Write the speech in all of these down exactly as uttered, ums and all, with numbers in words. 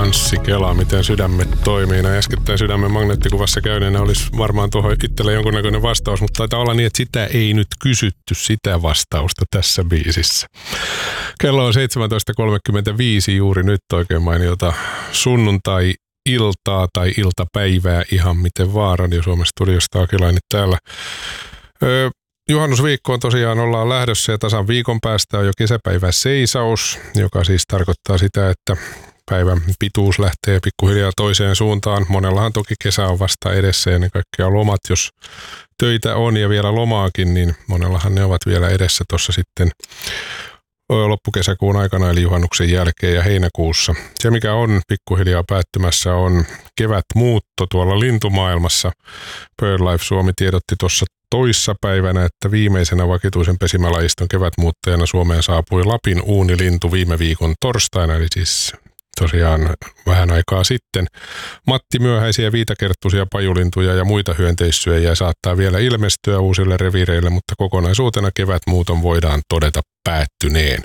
Anssi Kela, miten sydämet toimii. Näin äskettäin sydämen magneettikuvassa käyneenä olisi varmaan tuohon itselle jonkunnäköinen vastaus, mutta taitaa olla niin, että sitä ei nyt kysytty, sitä vastausta tässä biisissä. Kello on seitsemäntoista kolmekymmentäviisi juuri nyt, oikein mainiota sunnuntai-iltaa tai iltapäivää, ihan miten vaan. Radio Suomen studiosta Akilainen täällä. Öö, Juhannusviikkoon tosiaan ollaan lähdössä ja tasan viikon päästä on jo kesäpäivän seisaus, joka siis tarkoittaa sitä, että päivän pituus lähtee pikkuhiljaa toiseen suuntaan. Monellahan toki kesä on vasta edessä ja ne kaikkia lomat, jos töitä on ja vielä lomaakin, niin monellahan ne ovat vielä edessä tuossa sitten loppukesäkuun aikana eli juhannuksen jälkeen ja heinäkuussa. Se mikä on pikkuhiljaa päättymässä on kevätmuutto tuolla lintumaailmassa. BirdLife Suomi tiedotti tuossa toissa päivänä, että viimeisenä vakituisen pesimälajiston kevätmuuttajana Suomeen saapui Lapin uunilintu viime viikon torstaina, eli siis tosiaan vähän aikaa sitten. Matti myöhäisiä viitakerttuisia pajulintuja ja muita hyönteissyöjiä saattaa vielä ilmestyä uusille reviireille, mutta kokonaisuutena kevätmuuton voidaan todeta päättyneen.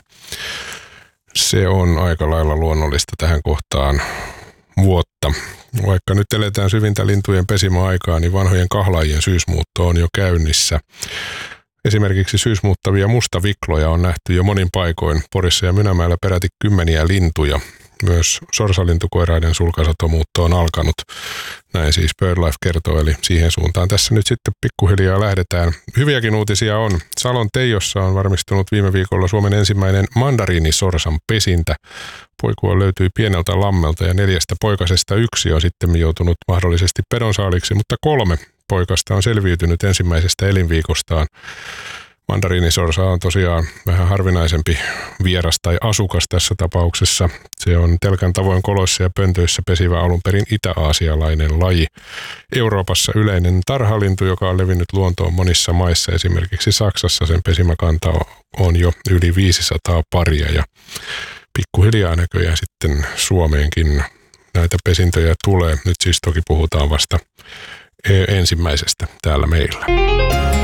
Se on aika lailla luonnollista tähän kohtaan vuotta. Vaikka nyt eletään syvintä lintujen pesimäaikaa, niin vanhojen kahlaajien syysmuutto on jo käynnissä. Esimerkiksi syysmuuttavia mustavikloja on nähty jo monin paikoin. Porissa ja Mynämäellä peräti kymmeniä lintuja. Myös sorsalintukoiraiden sulkasatomuutto on alkanut. Näin siis BirdLife kertoo, eli siihen suuntaan tässä nyt sitten pikkuhiljaa lähdetään. Hyviäkin uutisia on. Salon Teijossa on varmistunut viime viikolla Suomen ensimmäinen mandariinisorsan pesintä. Poikua löytyi pieneltä lammelta ja neljästä poikasesta yksi on sitten joutunut mahdollisesti pedonsaaliksi, mutta kolme poikasta on selviytynyt ensimmäisestä elinviikostaan. Mandariinisorsa on tosiaan vähän harvinaisempi vieras tai asukas tässä tapauksessa. Se on telkän tavoin koloissa ja pöntöissä pesivä alun perin itä-aasialainen laji. Euroopassa yleinen tarhalintu, joka on levinnyt luontoon monissa maissa. Esimerkiksi Saksassa sen pesimäkanta on jo yli viisisataa paria ja pikkuhiljaa näköjään sitten Suomeenkin näitä pesintöjä tulee. Nyt siis toki puhutaan vasta ensimmäisestä täällä meillä.